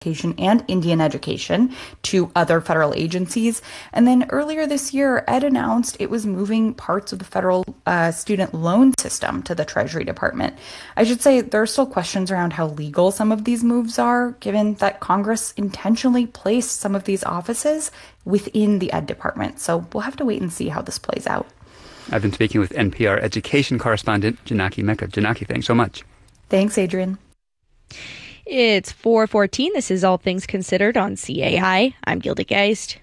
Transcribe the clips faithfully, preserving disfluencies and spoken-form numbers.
Education and Indian Education to other federal agencies. And then earlier this year, Ed announced it was moving parts of the federal uh, student loan system to the Treasury Department. I should say there are still questions around how legal some of these moves are, given that Congress intentionally placed some of these offices within the Ed Department. So we'll have to wait and see how this plays out. I've been speaking with N P R education correspondent Janaki Mecca. Janaki, thanks so much. Thanks, Adrian. It's four fourteen. This is All Things Considered on C A I. I'm Gilda Geist.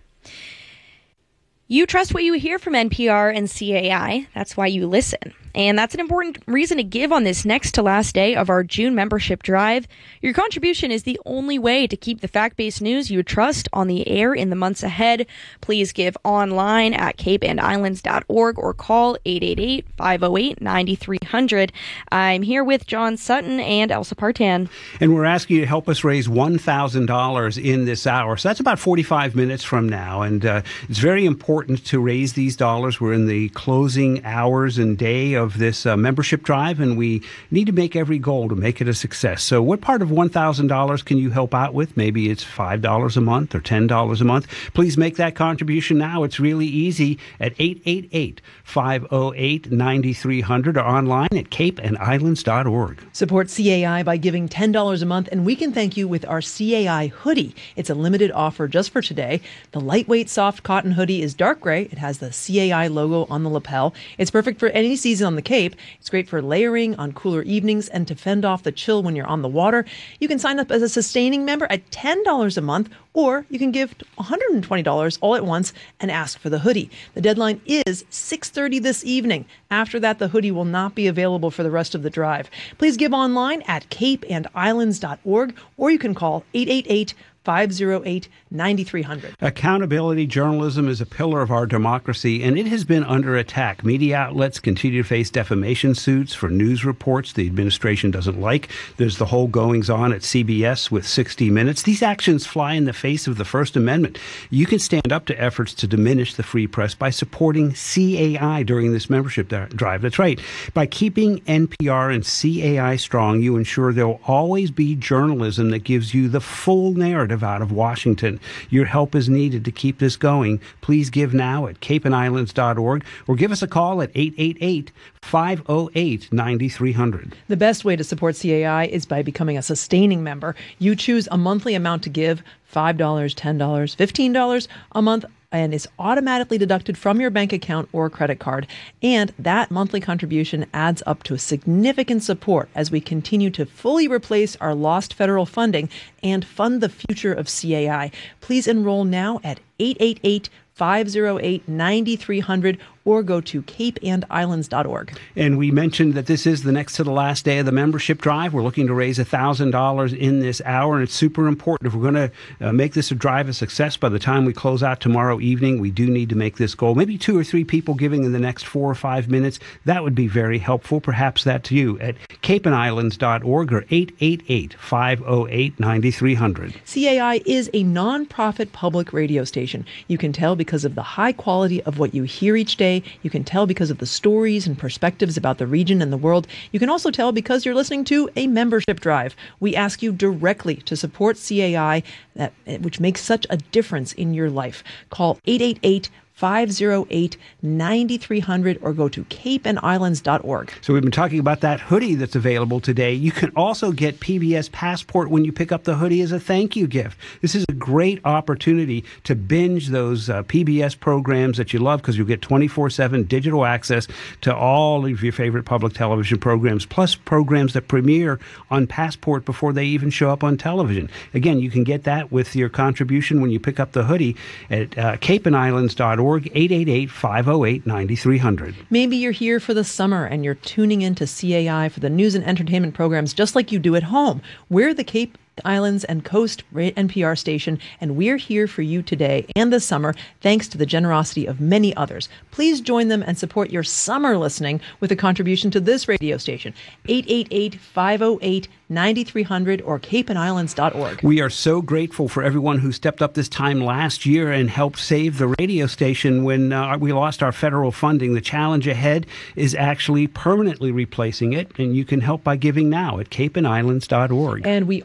You trust what you hear from N P R and C A I. That's why you listen. And that's an important reason to give on this next to last day of our June membership drive. Your contribution is the only way to keep the fact-based news you trust on the air in the months ahead. Please give online at cape and islands dot org or call eight eight eight, five oh eight, nine three hundred. I'm here with John Sutton and Elsa Partan. And we're asking you to help us raise one thousand dollars in this hour. So that's about forty-five minutes from now. And uh, it's very important to raise these dollars. We're in the closing hours and day of this uh, membership drive, and we need to make every goal to make it a success. So what part of one thousand dollars can you help out with? Maybe it's five dollars a month or ten dollars a month. Please make that contribution now. It's really easy at eight eight eight, five oh eight, nine three hundred or online at cape and islands dot org. Support C A I by giving ten dollars a month, and we can thank you with our C A I hoodie. It's a limited offer just for today. The lightweight soft cotton hoodie is dark gray. It has the C A I logo on the lapel. It's perfect for any season on the Cape. It's great for layering on cooler evenings and to fend off the chill when you're on the water. You can sign up as a sustaining member at ten dollars a month, or you can give one hundred twenty dollars all at once and ask for the hoodie. The deadline is six thirty this evening. After that, the hoodie will not be available for the rest of the drive. Please give online at cape and islands dot org, or you can call eight eight eight, five oh eight, nine three hundred. Accountability journalism is a pillar of our democracy, and it has been under attack. Media outlets continue to face defamation suits for news reports the administration doesn't like. There's the whole goings-on at C B S with sixty minutes. These actions fly in the face of the First Amendment. You can stand up to efforts to diminish the free press by supporting C A I during this membership drive. That's right. By keeping N P R and C A I strong, you ensure there will always be journalism that gives you the full narrative out of Washington. Your help is needed to keep this going. Please give now at cape and islands dot org or give us a call at eight eight eight, five oh eight, nine three hundred. The best way to support C A I is by becoming a sustaining member. You choose a monthly amount to give, five dollars, ten dollars, fifteen dollars a month, and it's automatically deducted from your bank account or credit card. And that monthly contribution adds up to a significant support as we continue to fully replace our lost federal funding and fund the future of C A I. Please enroll now at eight eight eight, five oh eight, nine three hundred or go to cape and islands dot org. And we mentioned that this is the next to the last day of the membership drive. We're looking to raise one thousand dollars in this hour, and it's super important. If we're going to uh, make this a drive a success by the time we close out tomorrow evening, we do need to make this goal. Maybe two or three people giving in the next four or five minutes. That would be very helpful. Perhaps that to you at cape and islands dot org or eight eight eight, five oh eight, nine three hundred. C A I is a nonprofit public radio station. You can tell because of the high quality of what you hear each day. You can tell because of the stories and perspectives about the region and the world. You can also tell because you're listening to a membership drive. We ask you directly to support C A I, that, which makes such a difference in your life. Call eight eight eight, five oh eight, nine three hundred or go to cape and islands dot org. So we've been talking about that hoodie that's available today. You can also get P B S Passport when you pick up the hoodie as a thank you gift. This is a great opportunity to binge those uh, P B S programs that you love, because you'll get twenty-four seven digital access to all of your favorite public television programs, plus programs that premiere on Passport before they even show up on television. Again, you can get that with your contribution when you pick up the hoodie at uh, cape and islands dot org. eight eight eight, five oh eight, nine three hundred. Maybe you're here for the summer and you're tuning into C A I for the news and entertainment programs just like you do at home. We're the Cape Islands and Coast N P R station, and we're here for you today and this summer thanks to the generosity of many others. Please join them and support your summer listening with a contribution to this radio station. eight eight eight, five oh eight, nine three hundred or cape and islands dot org. We are so grateful for everyone who stepped up this time last year and helped save the radio station when uh, we lost our federal funding. The challenge ahead is actually permanently replacing it, and you can help by giving now at cape and islands dot org. And we are looking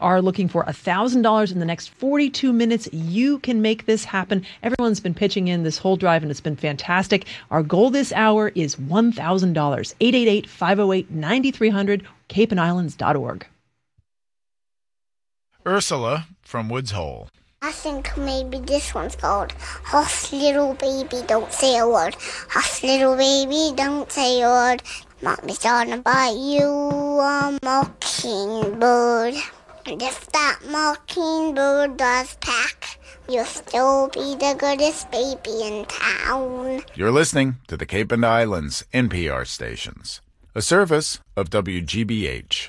looking for one thousand dollars in the next forty-two minutes. You can make this happen. Everyone's been pitching in this whole drive, and it's been fantastic. Our goal this hour is one thousand dollars. eight eight eight, five oh eight, nine three hundred, cape and islands dot org. Ursula from Woods Hole. I think maybe this one's called Hush Little Baby Don't Say a Word. Hush Little Baby Don't Say a Word. Mommy's gonna buy you a mockingbird. And if that mockingbird does pack, you'll still be the goodest baby in town. You're listening to the Cape and Islands N P R stations, a service of W G B H.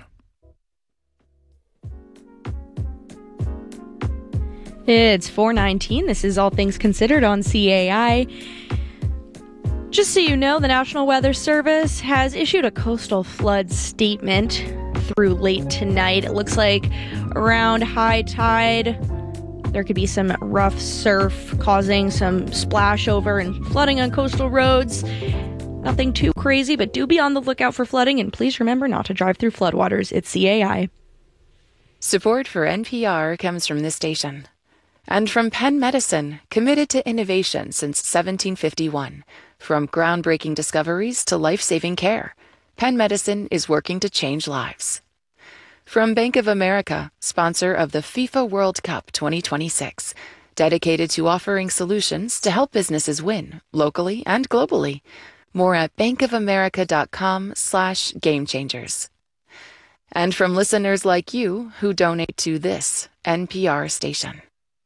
It's four nineteen. This is All Things Considered on C A I. Just so you know, the National Weather Service has issued a coastal flood statement through late tonight. It looks like around high tide, there could be some rough surf causing some splash over and flooding on coastal roads. Nothing too crazy, but do be on the lookout for flooding, and please remember not to drive through floodwaters. It's C A I. Support for N P R comes from this station. And from Penn Medicine, committed to innovation since seventeen fifty-one. From groundbreaking discoveries to life-saving care, Penn Medicine is working to change lives. From Bank of America, sponsor of the FIFA World Cup twenty twenty-six, dedicated to offering solutions to help businesses win, locally and globally. More at bankofamerica.com slash game changers. And from listeners like you who donate to this N P R station.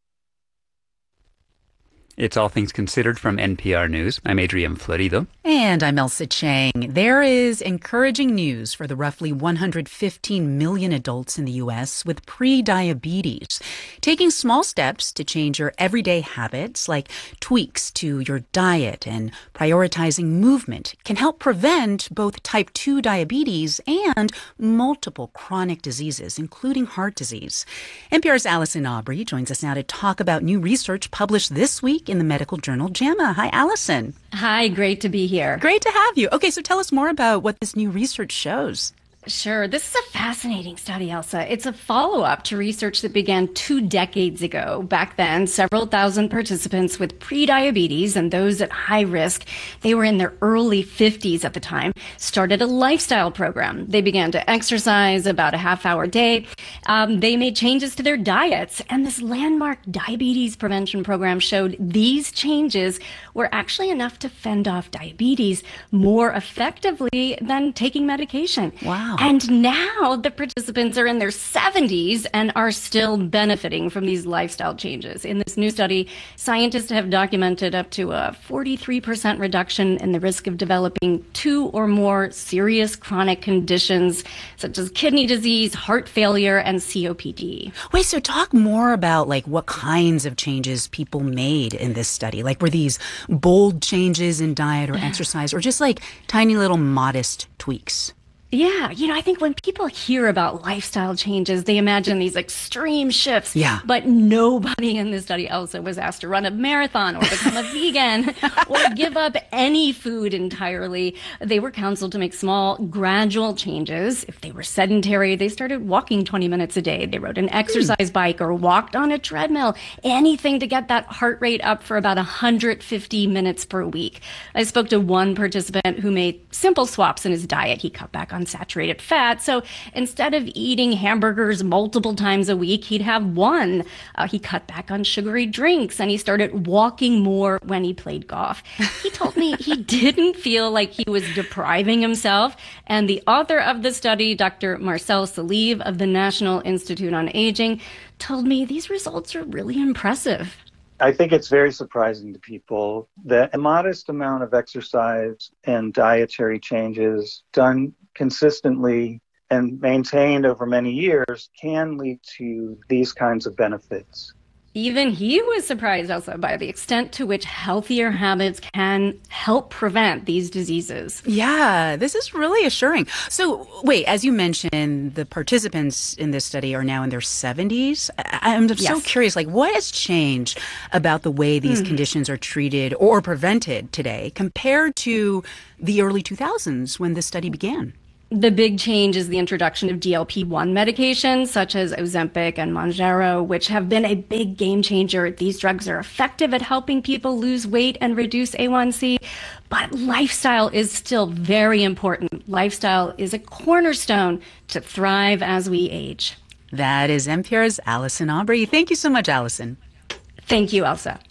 It's All Things Considered from N P R News. I'm Adrian Florido. And I'm Elsa Chang. There is encouraging news for the roughly one hundred fifteen million adults in the U S with pre-diabetes. Taking small steps to change your everyday habits, like tweaks to your diet and prioritizing movement, can help prevent both type two diabetes and multiple chronic diseases, including heart disease. N P R's Allison Aubrey joins us now to talk about new research published this week in the medical journal JAMA. Hi, Allison. Hi, great to be here. Great to have you. Okay, so tell us more about what this new research shows. Sure. This is a fascinating study, Elsa. It's a follow-up to research that began two decades ago. Back then, several thousand participants with prediabetes and those at high risk, they were in their early fifties at the time, started a lifestyle program. They began to exercise about a half hour a day. Um, they made changes to their diets, and this landmark diabetes prevention program showed these changes were actually enough to fend off diabetes more effectively than taking medication. Wow. And now the participants are in their seventies and are still benefiting from these lifestyle changes. In this new study, scientists have documented up to a forty-three percent reduction in the risk of developing two or more serious chronic conditions, such as kidney disease, heart failure, and C O P D. Wait, so talk more about like what kinds of changes people made in this study. Like, were these bold changes in diet or exercise, or just like tiny little modest tweaks? Yeah, you know, I think when people hear about lifestyle changes, they imagine these extreme shifts. Yeah. But nobody in this study, Elsa, was asked to run a marathon or become a vegan or give up any food entirely. They were counseled to make small, gradual changes. If they were sedentary, they started walking twenty minutes a day. They rode an exercise bike or walked on a treadmill. Anything to get that heart rate up for about one hundred fifty minutes per week. I spoke to one participant who made simple swaps in his diet. He cut back on unsaturated fat. So instead of eating hamburgers multiple times a week, he'd have one. Uh, he cut back on sugary drinks, and he started walking more when he played golf. He told me he didn't feel like he was depriving himself. And the author of the study, Doctor Marcel Salive of the National Institute on Aging, told me these results are really impressive. I think it's very surprising to people that a modest amount of exercise and dietary changes done consistently and maintained over many years can lead to these kinds of benefits. Even he was surprised also by the extent to which healthier habits can help prevent these diseases. Yeah, this is really assuring. So wait, as you mentioned, the participants in this study are now in their seventies. I'm so Yes. curious, like what has changed about the way these Hmm. conditions are treated or prevented today compared to the early two thousands when this study began? The big change is the introduction of D L P one medications such as Ozempic and Mounjaro, which have been a big game changer. These drugs are effective at helping people lose weight and reduce A one C, but lifestyle is still very important. Lifestyle is a cornerstone to thrive as we age. That is N P R's Allison Aubrey. Thank you so much, Allison. Thank you, Elsa.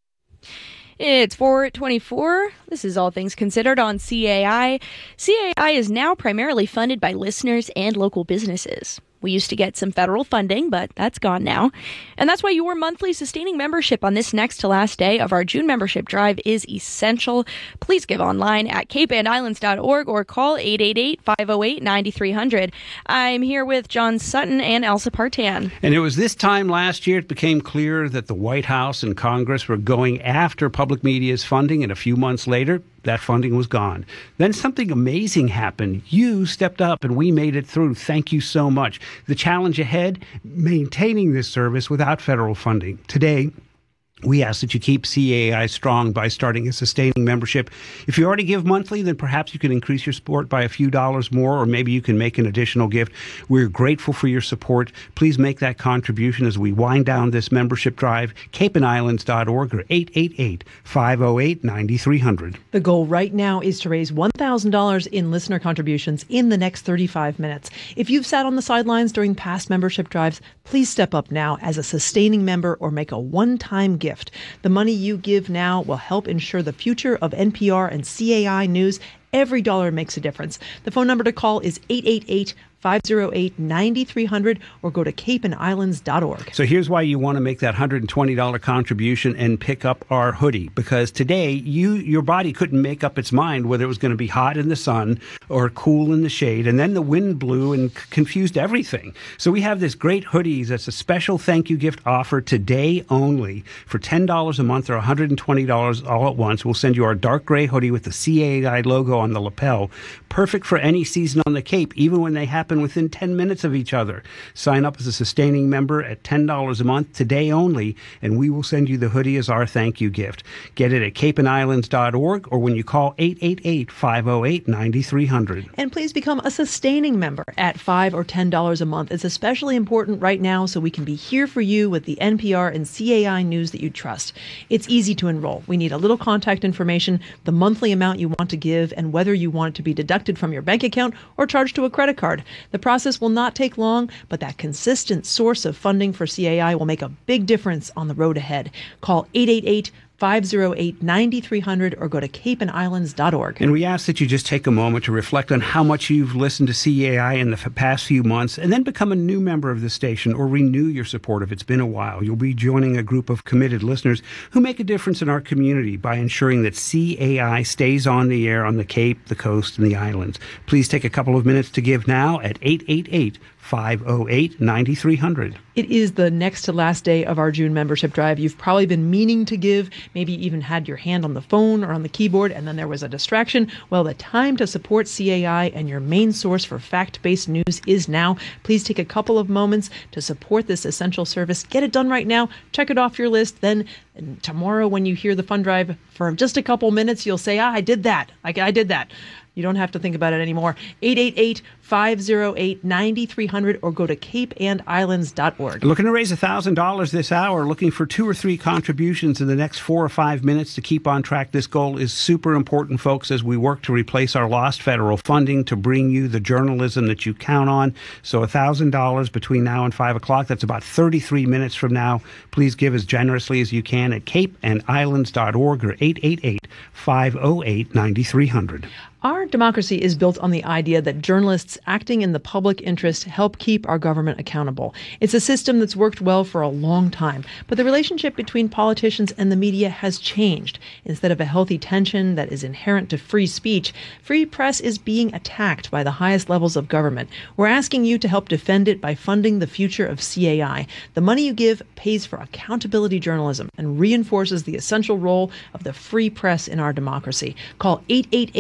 It's four twenty-four. This is All Things Considered on C A I. C A I is now primarily funded by listeners and local businesses. We used to get some federal funding, but that's gone now. And that's why your monthly sustaining membership on this next to last day of our June membership drive is essential. Please give online at cape and islands dot org or call eight eight eight, five oh eight, nine three hundred. I'm here with John Sutton and Elsa Partan. And it was this time last year it became clear that the White House and Congress were going after public media's funding, and a few months later, that funding was gone. Then something amazing happened. You stepped up and we made it through. Thank you so much. The challenge ahead, maintaining this service without federal funding. Today, we ask that you keep C A I strong by starting a sustaining membership. If you already give monthly, then perhaps you can increase your support by a few dollars more, or maybe you can make an additional gift. We're grateful for your support. Please make that contribution as we wind down this membership drive. cape and islands dot org or eight eight eight, five oh eight, nine three hundred. The goal right now is to raise one thousand dollars in listener contributions in the next thirty-five minutes. If you've sat on the sidelines during past membership drives, please step up now as a sustaining member or make a one-time gift. The money you give now will help ensure the future of N P R and C A I News. Every dollar makes a difference. The phone number to call is eight eight eight, five oh eight, nine three hundred or go to cape and islands dot org. So here's why you want to make that one hundred twenty dollars contribution and pick up our hoodie. Because today, you your body couldn't make up its mind whether it was going to be hot in the sun or cool in the shade. And then the wind blew and c- confused everything. So we have this great hoodie that's a special thank you gift offer today only. For ten dollars a month or one hundred twenty dollars all at once, we'll send you our dark gray hoodie with the C A I logo on the lapel. Perfect for any season on the Cape, even when they happen within ten minutes of each other. Sign up as a sustaining member at ten dollars a month today only, and we will send you the hoodie as our thank you gift. Get it at cape and islands dot org or when you call eight eight eight, five oh eight, nine three hundred. And please become a sustaining member at five dollars or ten dollars a month. It's especially important right now so we can be here for you with the N P R and C A I news that you trust. It's easy to enroll. We need a little contact information, the monthly amount you want to give, and whether you want it to be deducted from your bank account or charged to a credit card. The process will not take long, but that consistent source of funding for C A I will make a big difference on the road ahead. Call eight eight eight, five oh eight, nine three hundred or go to cape and islands dot org. And we ask that you just take a moment to reflect on how much you've listened to C A I in the f- past few months and then become a new member of the station or renew your support if it's been a while. You'll be joining a group of committed listeners who make a difference in our community by ensuring that C A I stays on the air on the Cape, the coast, and the islands. Please take a couple of minutes to give now at eight eight eight, five oh eight, nine three hundred. It is the next to last day of our June membership drive. You've probably been meaning to give, maybe even had your hand on the phone or on the keyboard, and then there was a distraction. Well, the time to support C A I and your main source for fact-based news is now. Please take a couple of moments to support this essential service. Get it done right now. Check it off your list. Then tomorrow when you hear the fund drive, for just a couple minutes, you'll say, ah, I did that. I, I did that. You don't have to think about it anymore. eight eight eight, five oh eight, nine three hundred or go to cape and islands dot org. Looking to raise one thousand dollars this hour, looking for two or three contributions in the next four or five minutes to keep on track. This goal is super important, folks, as we work to replace our lost federal funding to bring you the journalism that you count on. So one thousand dollars between now and five o'clock. That's about thirty-three minutes from now. Please give as generously as you can at cape and islands dot org or eight eight eight, five oh eight, nine three hundred. Our democracy is built on the idea that journalists acting in the public interest help keep our government accountable. It's a system that's worked well for a long time, but the relationship between politicians and the media has changed. Instead of a healthy tension that is inherent to free speech, free press is being attacked by the highest levels of government. We're asking you to help defend it by funding the future of C A I. The money you give pays for accountability journalism and reinforces the essential role of the free press in our democracy. Call eight eight eight,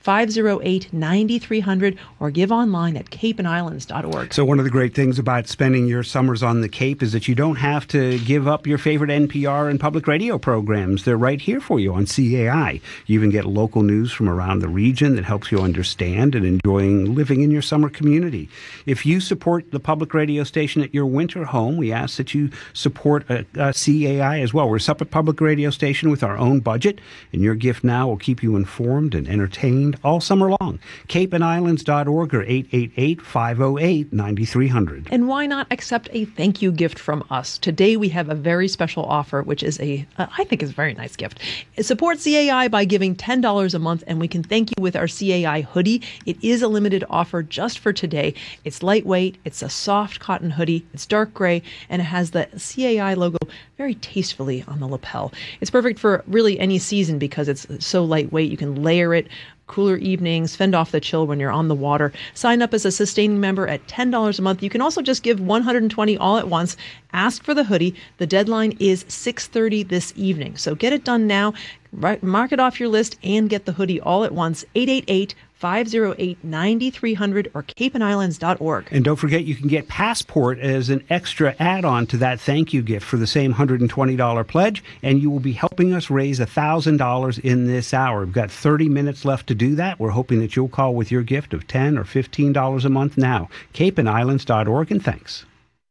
five oh eight, nine three hundred or give online at cape and islands dot org. So one of the great things about spending your summers on the Cape is that you don't have to give up your favorite N P R and public radio programs. They're right here for you on C A I. You even get local news from around the region that helps you understand and enjoying living in your summer community. If you support the public radio station at your winter home, we ask that you support a, a C A I as well. We're a separate public radio station with our own budget, and your gift now will keep you informed and entertained all summer long. cape and islands dot org or eight eight eight, five oh eight, nine three hundred. And why not accept a thank you gift from us? Today we have a very special offer, which is a, uh, I think is a very nice gift. Support C A I by giving ten dollars a month, and we can thank you with our C A I hoodie. It is a limited offer just for today. It's lightweight, it's a soft cotton hoodie, it's dark gray, and it has the C A I logo very tastefully on the lapel. It's perfect for really any season because it's so lightweight. You can layer it. Cooler evenings, fend off the chill when you're on the water. Sign up as a sustaining member at ten dollars a month. You can also just give one hundred twenty dollars all at once. Ask for the hoodie. The deadline is six thirty this evening. So get it done now. Right, mark it off your list and get the hoodie all at once. eight eight eight, five oh eight, nine three hundred or cape and islands dot org. And don't forget, you can get Passport as an extra add-on to that thank you gift for the same one hundred twenty dollars pledge, and you will be helping us raise one thousand dollars in this hour. We've got thirty minutes left to do that. We're hoping that you'll call with your gift of ten dollars or fifteen dollars a month now. cape and islands dot org, and thanks.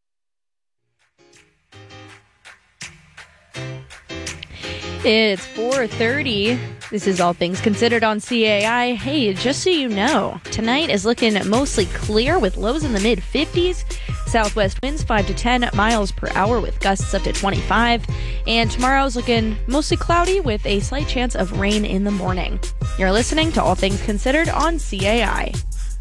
It's four thirty. This is All Things Considered on C A I. Hey, just so you know, tonight is looking mostly clear with lows in the mid fifties. Southwest winds five to ten miles per hour with gusts up to twenty-five. And tomorrow's looking mostly cloudy with a slight chance of rain in the morning. You're listening to All Things Considered on C A I.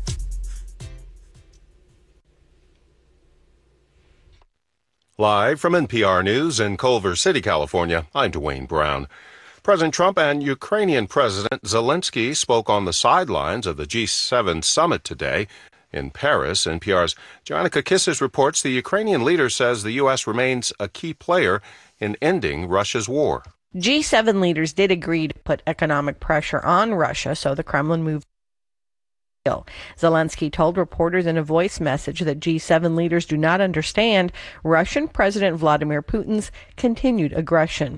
Live from N P R News in Culver City, California, I'm Dwayne Brown. President Trump and Ukrainian President Zelensky spoke on the sidelines of the G seven summit today in Paris. N P R's Joanna Kakissis reports the Ukrainian leader says the U S remains a key player in ending Russia's war. G seven leaders did agree to put economic pressure on Russia, so the Kremlin moved. Zelensky told reporters in a voice message that G seven leaders do not understand Russian President Vladimir Putin's continued aggression.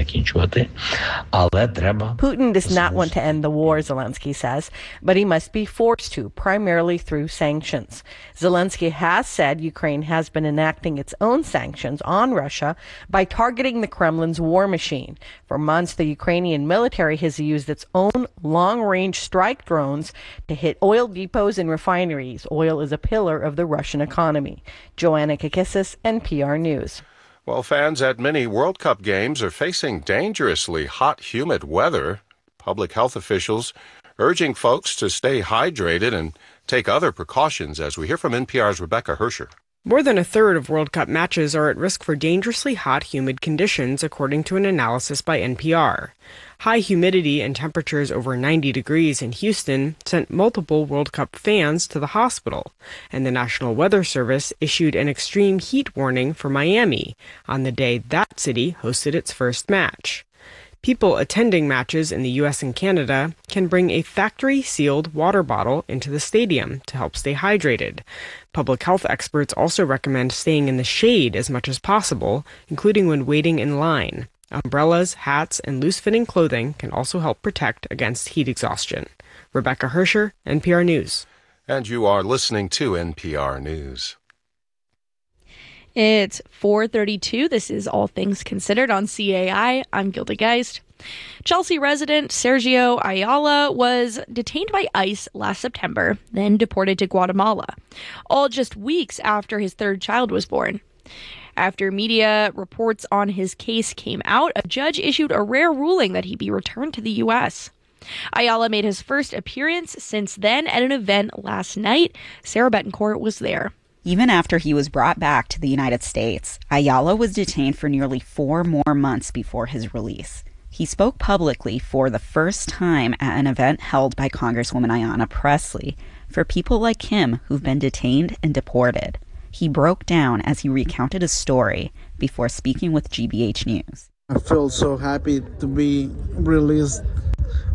Putin does not want to end the war, Zelensky says, but he must be forced to, primarily through sanctions. Zelensky has said Ukraine has been enacting its own sanctions on Russia by targeting the Kremlin's war machine. For months, the Ukrainian military has used its own long-range strike drones to hit oil depots and refineries. Oil is a pillar of the Russian economy. Joanna Kakissis, N P R News. Well, fans at many World Cup games are facing dangerously hot, humid weather. Public health officials urging folks to stay hydrated and take other precautions, as we hear from N P R's Rebecca Hersher. More than a third of World Cup matches are at risk for dangerously hot, humid conditions, according to an analysis by N P R. High humidity and temperatures over ninety degrees in Houston sent multiple World Cup fans to the hospital, and the National Weather Service issued an extreme heat warning for Miami on the day that city hosted its first match. People attending matches in the U S and Canada can bring a factory-sealed water bottle into the stadium to help stay hydrated. Public health experts also recommend staying in the shade as much as possible, including when waiting in line. Umbrellas, hats, and loose-fitting clothing can also help protect against heat exhaustion. Rebecca Hersher, N P R News. And you are listening to N P R News. It's four thirty-two. This is All Things Considered on C A I. I'm Gilda Geist. Chelsea resident Sergio Ayala was detained by ICE last September, then deported to Guatemala, all just weeks after his third child was born. After media reports on his case came out, a judge issued a rare ruling that he be returned to the U S. Ayala made his first appearance since then at an event last night. Sarah Betancourt was there. Even after he was brought back to the United States, Ayala was detained for nearly four more months before his release. He spoke publicly for the first time at an event held by Congresswoman Ayanna Pressley for people like him who've been detained and deported. He broke down as he recounted his story before speaking with G B H News. I feel so happy to be released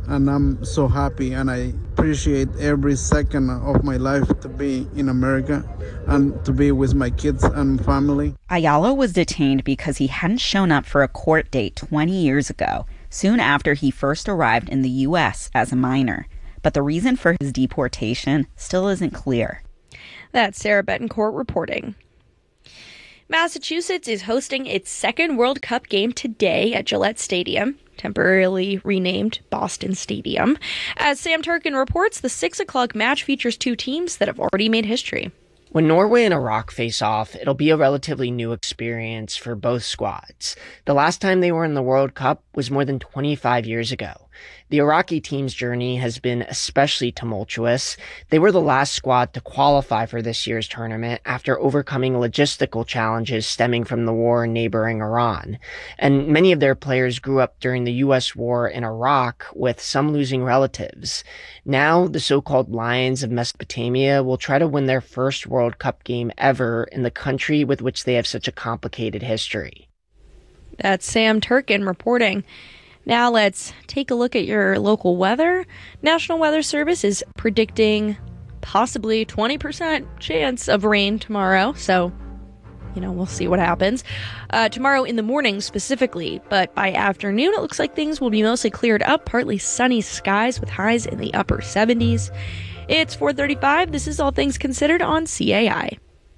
and I'm so happy, and I appreciate every second of my life to be in America and to be with my kids and family. Ayala was detained because he hadn't shown up for a court date twenty years ago, soon after he first arrived in the U S as a minor. But the reason for his deportation still isn't clear. That's Sarah Betancourt reporting. Massachusetts is hosting its second World Cup game today at Gillette Stadium, temporarily renamed Boston Stadium. As Sam Turkin reports, the six o'clock match features two teams that have already made history. When Norway and Iraq face off, it'll be a relatively new experience for both squads. The last time they were in the World Cup was more than twenty-five years ago. The Iraqi team's journey has been especially tumultuous. They were the last squad to qualify for this year's tournament after overcoming logistical challenges stemming from the war in neighboring Iran. And many of their players grew up during the U S war in Iraq, with some losing relatives. Now, the so-called Lions of Mesopotamia will try to win their first World Cup game ever in the country with which they have such a complicated history. That's Sam Turkin reporting. Now let's take a look at your local weather. National Weather Service is predicting possibly twenty percent chance of rain tomorrow, so, you know, we'll see what happens. Uh, tomorrow in the morning specifically, but by afternoon it looks like things will be mostly cleared up, partly sunny skies with highs in the upper seventies. It's four thirty-five. This is All Things Considered on C A I.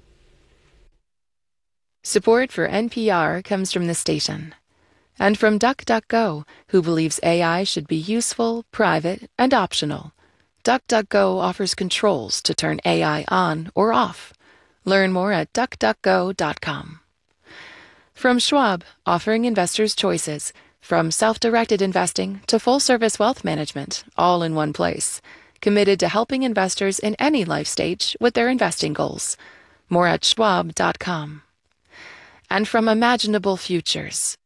Support for N P R comes from the station. And from DuckDuckGo, who believes A I should be useful, private, and optional. DuckDuckGo offers controls to turn A I on or off. Learn more at duck duck go dot com. From Schwab, offering investors choices, from self-directed investing to full-service wealth management, all in one place. Committed to helping investors in any life stage with their investing goals. More at schwab dot com. And from Imaginable Futures.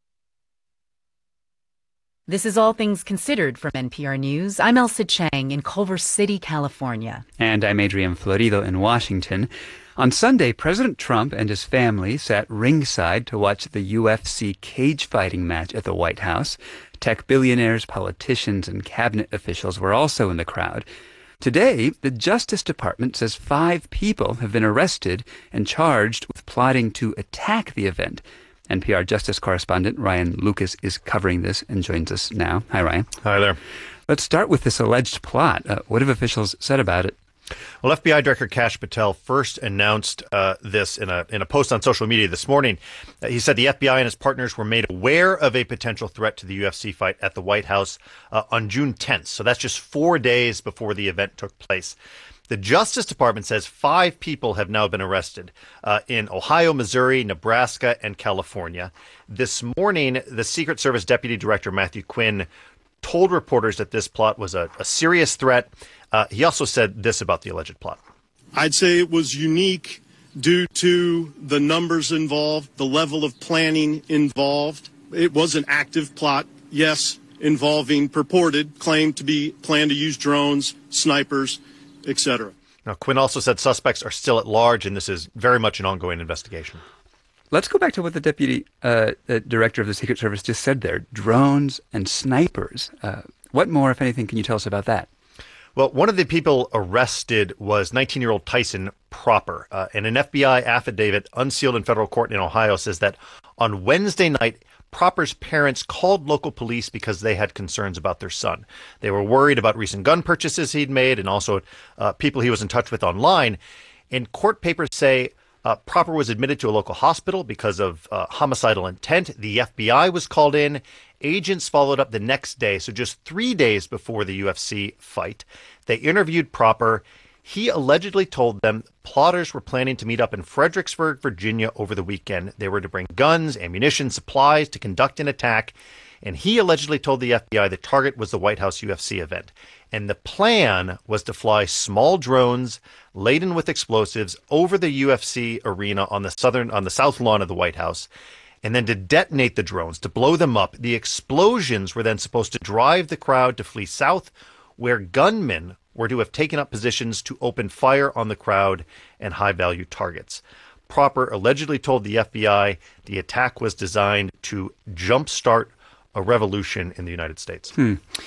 This is All Things Considered from N P R News. I'm Elsa Chang in Culver City, California. And I'm Adrian Florido in Washington. On Sunday, President Trump and his family sat ringside to watch the U F C cage fighting match at the White House. Tech billionaires, politicians, and cabinet officials were also in the crowd. Today, the Justice Department says five people have been arrested and charged with plotting to attack the event. N P R Justice correspondent Ryan Lucas is covering this and joins us now. Hi, Ryan. Hi there. Let's start with this alleged plot. Uh, what have officials said about it? Well, F B I Director Kash Patel first announced uh, this in a in a post on social media this morning. Uh, he said the F B I and his partners were made aware of a potential threat to the U F C fight at the White House uh, on June tenth. So that's just four days before the event took place. The Justice Department says five people have now been arrested uh, in Ohio, Missouri, Nebraska, and California. This morning, the Secret Service Deputy Director Matthew Quinn told reporters that this plot was a, a serious threat. Uh, he also said this about the alleged plot. I'd say it was unique due to the numbers involved, the level of planning involved. It was an active plot, yes, involving purported claim to be plan to use drones, snipers, et cetera. Now, Quinn also said suspects are still at large, and this is very much an ongoing investigation. Let's go back to what the deputy uh, uh, director of the Secret Service just said there. Drones and snipers. Uh, what more, if anything, can you tell us about that? Well, one of the people arrested was nineteen-year-old Tyson Proper. Uh, and an F B I affidavit unsealed in federal court in Ohio says that on Wednesday night, Proper's parents called local police because they had concerns about their son. They were worried about recent gun purchases he'd made and also uh, people he was in touch with online. And court papers say uh, Proper was admitted to a local hospital because of uh, homicidal intent. The F B I was called in. Agents followed up the next day, so just three days before the U F C fight. They interviewed Proper. He allegedly told them plotters were planning to meet up in Fredericksburg, Virginia over the weekend. They were to bring guns, ammunition, supplies to conduct an attack. And he allegedly told the F B I the target was the White House U F C event. And the plan was to fly small drones laden with explosives over the U F C arena on the southern, on the south lawn of the White House, and then to detonate the drones, to blow them up. The explosions were then supposed to drive the crowd to flee south, where gunmen were to have taken up positions to open fire on the crowd and high-value targets. Proper allegedly told the F B I the attack was designed to jumpstart a revolution in the United States. Hmm.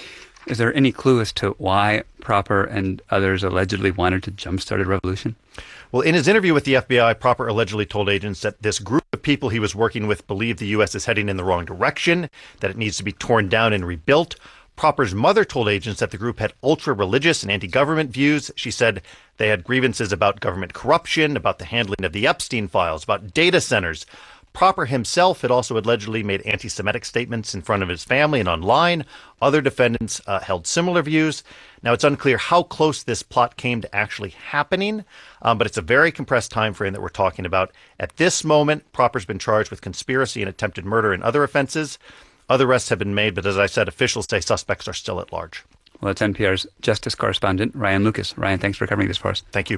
Is there any clue as to why Propper and others allegedly wanted to jumpstart a revolution? Well, in his interview with the F B I, Propper allegedly told agents that this group of people he was working with believed the U S is heading in the wrong direction, that it needs to be torn down and rebuilt. Propper's mother told agents that the group had ultra-religious and anti-government views. She said they had grievances about government corruption, about the handling of the Epstein files, about data centers. Propper himself had also allegedly made anti-Semitic statements in front of his family and online. Other defendants uh, held similar views. Now, it's unclear how close this plot came to actually happening, um, but it's a very compressed time frame that we're talking about. At this moment, Propper's been charged with conspiracy and attempted murder and other offenses. Other arrests have been made, but as I said, officials say suspects are still at large. Well, that's N P R's justice correspondent, Ryan Lucas. Ryan, thanks for covering this for us. Thank you.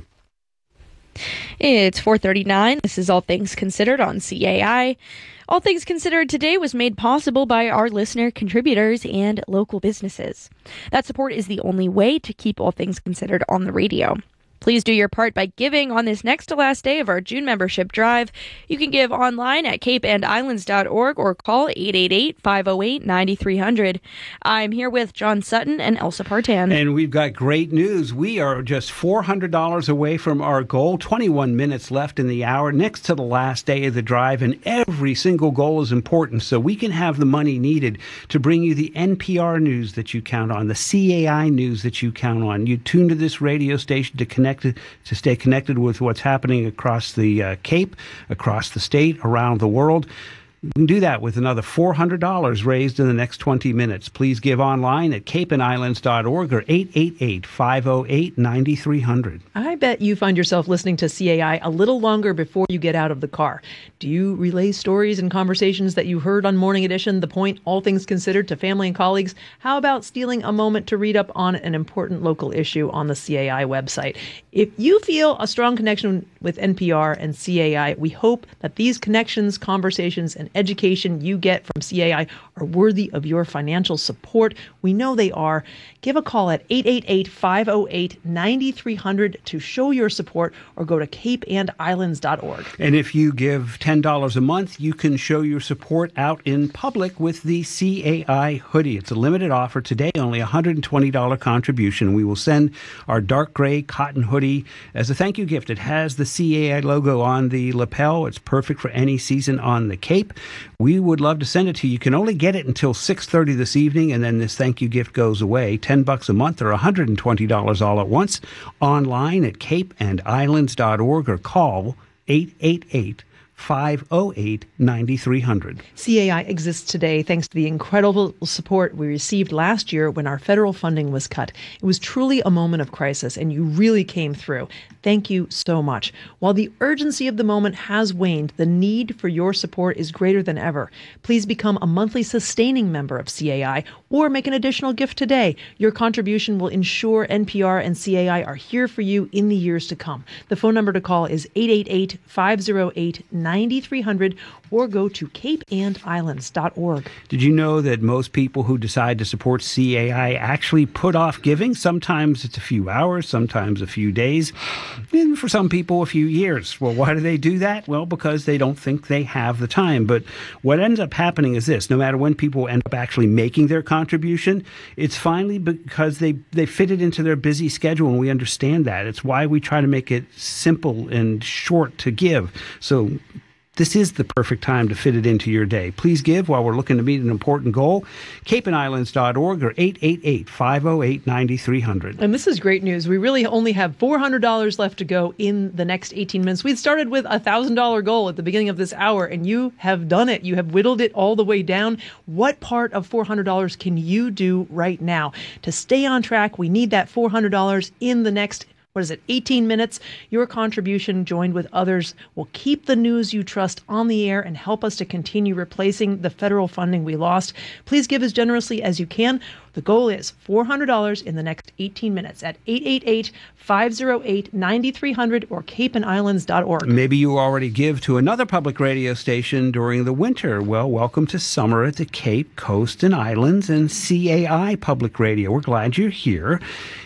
It's four thirty-nine. This is All Things Considered on C A I. All Things Considered today was made possible by our listener contributors and local businesses. That support is the only way to keep All Things Considered on the radio. Please do your part by giving on this next to last day of our June membership drive. You can give online at cape and islands dot org or call eight eight eight, five oh eight, nine three hundred. I'm here with John Sutton and Elsa Partan. And we've got great news. We are just four hundred dollars away from our goal. twenty-one minutes left in the hour, next to the last day of the drive, and every single goal is important so we can have the money needed to bring you the N P R news that you count on, the C A I news that you count on. You tune to this radio station to connect to stay connected with what's happening across the uh, Cape, across the state, around the world. You can do that with another four hundred dollars raised in the next twenty minutes. Please give online at cape and islands dot org or eight eight eight, five oh eight, nine three hundred. I bet you find yourself listening to C A I a little longer before you get out of the car. Do you relay stories and conversations that you heard on Morning Edition, The Point, All Things Considered, to family and colleagues? How about stealing a moment to read up on an important local issue on the C A I website? If you feel a strong connection with N P R and C A I, we hope that these connections, conversations, and education you get from C A I are worthy of your financial support. We know they are. Give a call at eight eight eight, five oh eight, nine three hundred to show your support, or go to cape and islands dot org. And if you give ten dollars a month, you can show your support out in public with the C A I hoodie. It's a limited offer today, only a one hundred twenty dollars contribution. We will send our dark gray cotton hoodie as a thank you gift. It has the C A I logo on the lapel. It's perfect for any season on the Cape. We would love to send it to you. You can only get it until six thirty this evening, and then this thank you gift goes away. ten bucks a month or one hundred twenty dollars all at once. Online at cape and islands dot org or call eight eight eight, five oh eight, nine three hundred. C A I exists today thanks to the incredible support we received last year when our federal funding was cut. It was truly a moment of crisis, and you really came through. Thank you so much. While the urgency of the moment has waned, the need for your support is greater than ever. Please become a monthly sustaining member of C A I or make an additional gift today. Your contribution will ensure N P R and C A I are here for you in the years to come. The phone number to call is eight eight eight, five oh eight, nine three hundred or go to cape and islands dot org. Did you know that most people who decide to support C A I actually put off giving? Sometimes it's a few hours, sometimes a few days, and for some people a few years. Well, why do they do that? Well, because they don't think they have the time. But what ends up happening is this: no matter when people end up actually making their contribution, it's finally because they, they fit it into their busy schedule, and we understand that. It's why we try to make it simple and short to give. So this is the perfect time to fit it into your day. Please give while we're looking to meet an important goal. cape and islands dot org or eight eight eight, five oh eight, nine three hundred. And this is great news. We really only have four hundred dollars left to go in the next eighteen minutes. We started with a one thousand dollars goal at the beginning of this hour, and you have done it. You have whittled it all the way down. What part of four hundred dollars can you do right now to stay on track? We need that four hundred dollars in the next What is it, eighteen minutes? Your contribution, joined with others, will keep the news you trust on the air and help us to continue replacing the federal funding we lost. Please give as generously as you can. The goal is four hundred dollars in the next eighteen minutes at eight eight eight, five oh eight, nine three hundred or cape and islands dot org. Maybe you already give to another public radio station during the winter. Well, welcome to summer at the Cape, Coast, and Islands and C A I Public Radio. We're glad you're here.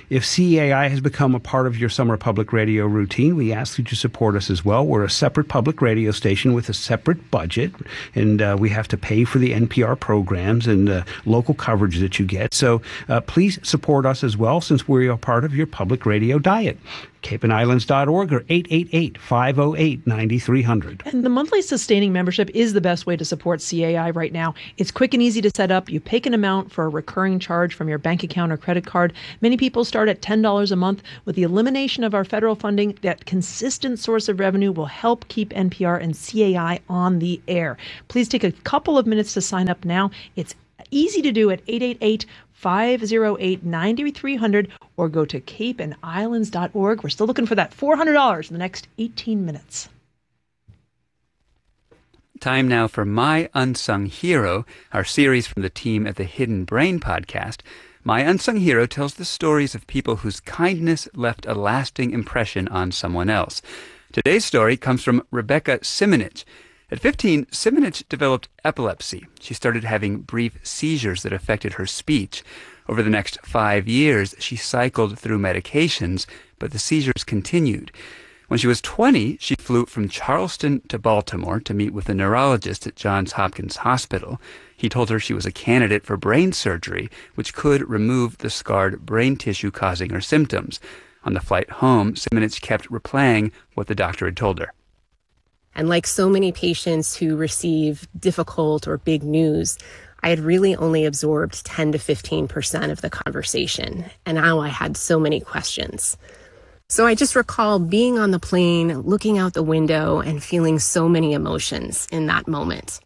If C A I has become a part of your summer public radio routine, we ask that you support us as well. We're a separate public radio station with a separate budget, and uh, we have to pay for the N P R programs and uh, local coverage that you get. So uh, please support us as well, since we are part of your public radio diet. Cape and Islands dot org or eight eight eight, five oh eight, nine three hundred. And the monthly sustaining membership is the best way to support C A I right now. It's quick and easy to set up. You pick an amount for a recurring charge from your bank account or credit card. Many people start at ten dollars a month. With the elimination of our federal funding, that consistent source of revenue will help keep N P R and C A I on the air. Please take a couple of minutes to sign up now. It's easy to do at eight eight eight, five oh eight, nine three hundred or go to cape and islands dot org. We're still looking for that four hundred dollars in the next eighteen minutes. Time now for My Unsung Hero, our series from the team at the Hidden Brain podcast. My Unsung Hero tells the stories of people whose kindness left a lasting impression on someone else. Today's story comes from Rebecca Simonich. At fifteen, Simonich developed epilepsy. She started having brief seizures that affected her speech. Over the next five years, she cycled through medications, but the seizures continued. When she was twenty, she flew from Charleston to Baltimore to meet with a neurologist at Johns Hopkins Hospital. He told her she was a candidate for brain surgery, which could remove the scarred brain tissue causing her symptoms. On the flight home, Simonich kept replaying what the doctor had told her. And like so many patients who receive difficult or big news, I had really only absorbed ten to fifteen percent of the conversation. And now I had so many questions. So I just recall being on the plane, looking out the window, and feeling so many emotions in that moment.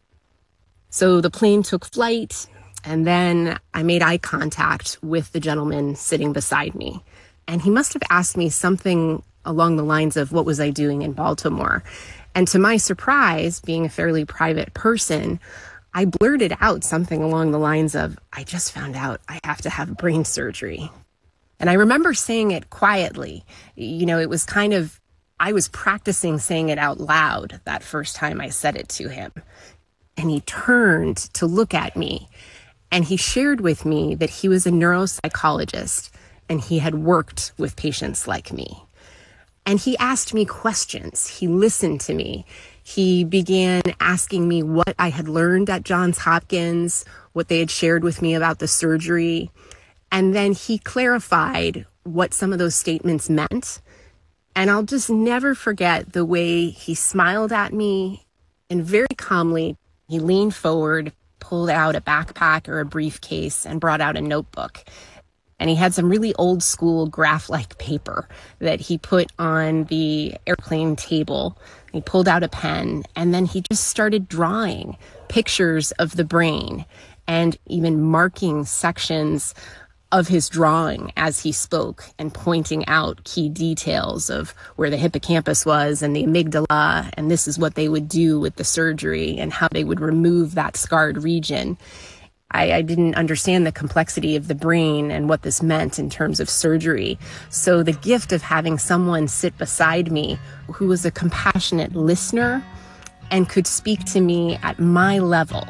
So the plane took flight, and then I made eye contact with the gentleman sitting beside me. And he must have asked me something along the lines of, what was I doing in Baltimore? And to my surprise, being a fairly private person, I blurted out something along the lines of, I just found out I have to have brain surgery. And I remember saying it quietly. You know, it was kind of, I was practicing saying it out loud that first time I said it to him. And he turned to look at me, and he shared with me that he was a neuropsychologist and he had worked with patients like me. And he asked me questions. He listened to me. He began asking me what I had learned at Johns Hopkins, what they had shared with me about the surgery. And then he clarified what some of those statements meant. And I'll just never forget the way he smiled at me, and very calmly, he leaned forward, pulled out a backpack or a briefcase, and brought out a notebook. And he had some really old school graph-like paper that he put on the airplane table. He pulled out a pen, and then he just started drawing pictures of the brain and even marking sections of his drawing as he spoke and pointing out key details of where the hippocampus was and the amygdala, and this is what they would do with the surgery and how they would remove that scarred region. I, I didn't understand the complexity of the brain and what this meant in terms of surgery. So the gift of having someone sit beside me who was a compassionate listener and could speak to me at my level.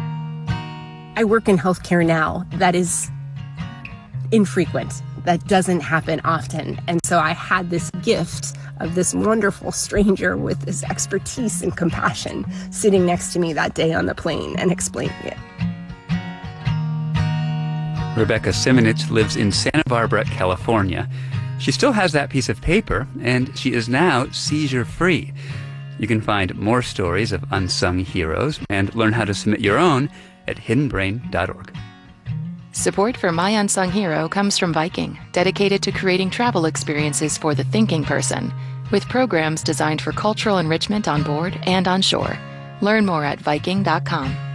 I work in healthcare now. That is infrequent. That doesn't happen often. And so I had this gift of this wonderful stranger with this expertise and compassion sitting next to me that day on the plane and explaining it. Rebecca Simonich lives in Santa Barbara, California. She still has that piece of paper, and she is now seizure-free. You can find more stories of unsung heroes and learn how to submit your own at hidden brain dot org. Support for My Unsung Hero comes from Viking, dedicated to creating travel experiences for the thinking person, with programs designed for cultural enrichment on board and on shore. Learn more at viking dot com.